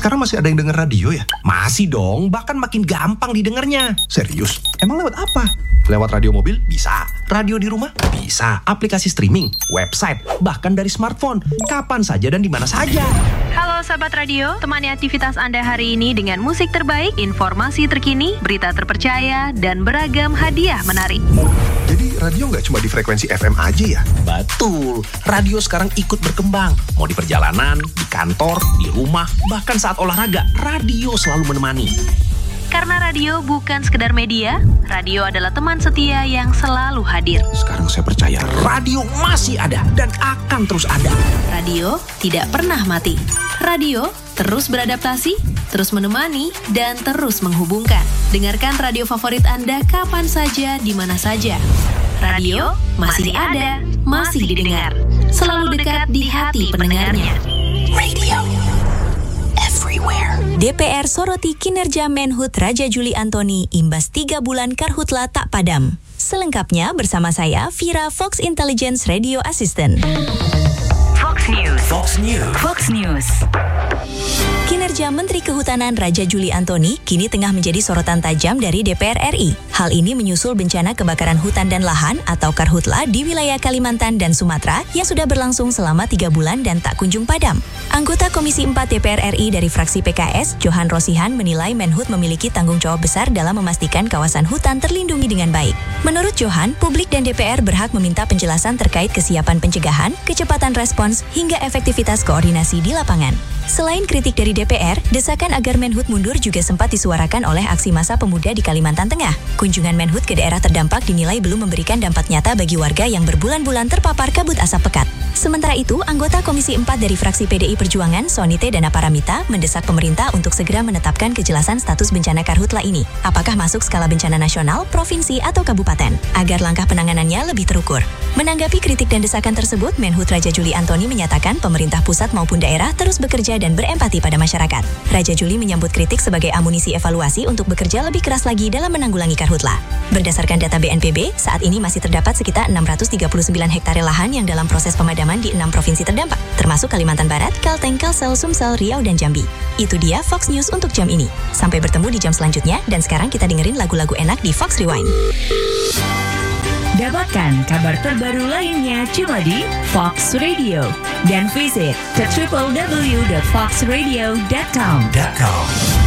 Sekarang masih ada yang denger radio ya? Masih dong, bahkan makin gampang didengarnya. Serius? Emang lewat apa? Lewat radio mobil? Bisa. Radio di rumah? Bisa. Aplikasi streaming, website, bahkan dari smartphone. Kapan saja dan di mana saja. Halo sahabat radio, temani aktivitas Anda hari ini dengan musik terbaik, informasi terkini, berita terpercaya, dan beragam hadiah menarik. Jadi radio nggak cuma di frekuensi FM aja ya? Betul, radio sekarang ikut berkembang. Mau di perjalanan, di kantor, di rumah, bahkan saat olahraga, radio selalu menemani. Karena radio bukan sekedar media, radio adalah teman setia yang selalu hadir. Sekarang saya percaya radio masih ada dan akan terus ada. Radio tidak pernah mati. Radio terus beradaptasi, terus menemani, dan terus menghubungkan. Dengarkan radio favorit Anda kapan saja, di mana saja. Radio masih ada, masih didengar. Selalu dekat di hati pendengarnya. Radio everywhere. DPR soroti kinerja Menhut Raja Juli Antoni imbas 3 bulan karhutla tak padam. Selengkapnya bersama saya, Vira, Fox Intelligence Radio Assistant. Fox News. Fox News. Fox News. Kinerja Menteri Kehutanan Raja Juli Antoni kini tengah menjadi sorotan tajam dari DPR RI. Hal ini menyusul bencana kebakaran hutan dan lahan atau karhutla di wilayah Kalimantan dan Sumatera yang sudah berlangsung selama 3 bulan dan tak kunjung padam. Anggota Komisi 4 DPR RI dari fraksi PKS, Johan Rosihan, menilai Menhut memiliki tanggung jawab besar dalam memastikan kawasan hutan terlindungi dengan baik. Menurut Johan, publik dan DPR berhak meminta penjelasan terkait kesiapan pencegahan, kecepatan respons, hingga efektivitas koordinasi di lapangan. Selain kritik dari DPR, desakan agar Menhut mundur juga sempat disuarakan oleh aksi massa pemuda di Kalimantan Tengah. Kunjungan Menhut ke daerah terdampak dinilai belum memberikan dampak nyata bagi warga yang berbulan-bulan terpapar kabut asap pekat. Sementara itu, anggota Komisi 4 dari fraksi PDI Perjuangan, Sonite Dana Paramita, mendesak pemerintah untuk segera menetapkan kejelasan status bencana karhutla ini. Apakah masuk skala bencana nasional, provinsi, atau kabupaten, agar langkah penanganannya lebih terukur. Menanggapi kritik dan desakan tersebut, Menhut Raja Juli Antoni menyatakan pemerintah pusat maupun daerah terus bekerja dan berempati pada masyarakat. Raja Juli menyambut kritik sebagai amunisi evaluasi untuk bekerja lebih keras lagi dalam menanggulangi karhutla. Berdasarkan data BNPB, saat ini masih terdapat sekitar 639 hektare lahan yang dalam proses pemadaman di 6 provinsi terdampak, termasuk Kalimantan Barat, Kalteng, Kalsel, Sumsel, Riau, dan Jambi. Itu dia Fox News untuk jam ini. Sampai bertemu di jam selanjutnya, dan sekarang kita dengerin lagu-lagu enak di Fox Rewind. Dapatkan kabar terbaru lainnya cuma di Fox Radio dan visit ke www.foxradio.com.